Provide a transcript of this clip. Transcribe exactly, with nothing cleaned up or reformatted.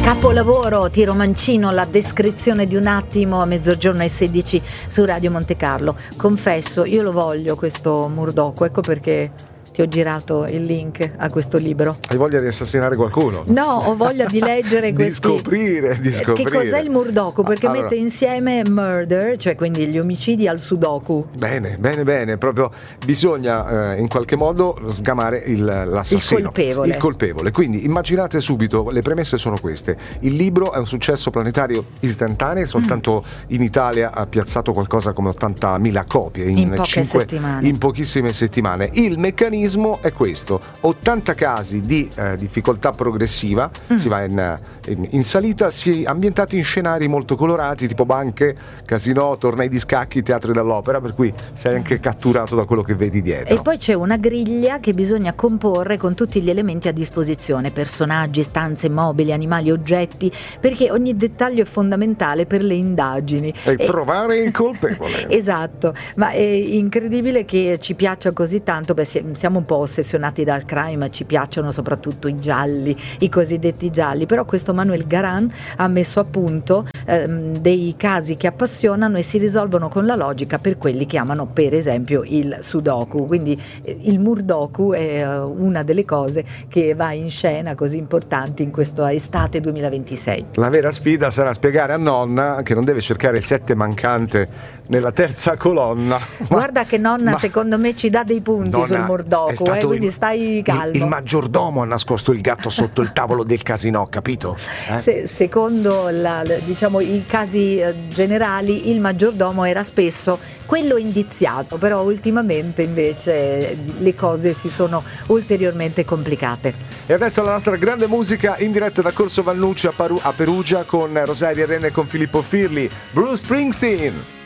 Capolavoro, Tiro Mancino, la descrizione di un attimo a mezzogiorno e sedici su Radio Monte Carlo. Confesso, io lo voglio questo Murdoku, ecco perché ti ho girato il link a questo libro. Hai voglia di assassinare qualcuno? No, ho voglia di leggere questi... di scoprire, di scoprire. Che cos'è il Murdoku? Perché allora, mette insieme murder, cioè quindi gli omicidi, al sudoku. Bene, bene, bene, proprio bisogna eh, in qualche modo sgamare il, l'assassino. Il colpevole. Il colpevole. Quindi immaginate subito, le premesse sono queste. Il libro è un successo planetario istantaneo, soltanto mm. in Italia ha piazzato qualcosa come ottantamila copie in, in poche cinque, settimane. in pochissime settimane. Il meccanismo è questo: ottanta casi di eh, difficoltà progressiva, mm. si va in, in, in salita, si ambientati in scenari molto colorati, tipo banche, casinò, tornei di scacchi, teatri dell'opera, per cui sei anche catturato da quello che vedi dietro. E poi c'è una griglia che bisogna comporre con tutti gli elementi a disposizione: personaggi, stanze, mobili, animali, oggetti, perché ogni dettaglio è fondamentale per le indagini. E, e trovare il colpevole. Esatto, ma è incredibile che ci piaccia così tanto. Beh, siamo un po' ossessionati dal crime, ci piacciono soprattutto i gialli, i cosiddetti gialli, però questo Manuel Garan ha messo a punto ehm, dei casi che appassionano e si risolvono con la logica per quelli che amano per esempio il sudoku. Quindi eh, il Murdoku è uh, una delle cose che va in scena così importanti in questa estate duemilaventisei. La vera sfida sarà spiegare a nonna che non deve cercare il sette mancante nella terza colonna. Guarda che nonna, ma secondo me ci dà dei punti nonna, sul Murdoku, eh, quindi il, stai calmo. Il, il maggiordomo ha nascosto il gatto sotto il tavolo del casinò, capito? Eh? Se, secondo la, diciamo, i casi generali, il maggiordomo era spesso quello indiziato, però ultimamente invece le cose si sono ulteriormente complicate. E adesso la nostra grande musica in diretta da Corso Vannucci a, Paru- a Perugia con Rosaria Renne e con Filippo Firli, Bruce Springsteen.